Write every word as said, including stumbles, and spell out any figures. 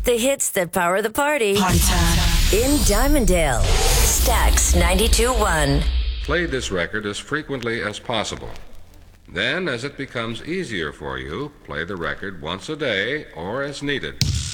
the hits that power the party. Party time. In Diamonddale, Stax ninety-two point one. Play this record as frequently as possible. Then, as it becomes easier for you, play the record once a day or as needed.